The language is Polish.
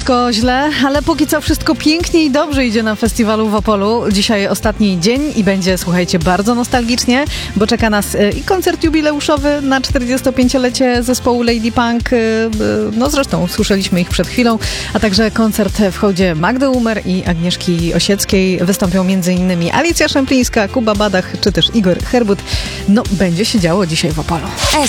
wszystko źle, ale póki co wszystko pięknie i dobrze idzie na festiwalu w Opolu. Dzisiaj ostatni dzień i będzie, słuchajcie, bardzo nostalgicznie, bo czeka nas i koncert jubileuszowy na 45-lecie zespołu Lady Punk. No zresztą słyszeliśmy ich przed chwilą, a także koncert w hołdzie Magdy Umer i Agnieszki Osieckiej. Wystąpią m.in. Alicja Szemplińska, Kuba Badach czy też Igor Herbut. No, będzie się działo dzisiaj w Opolu.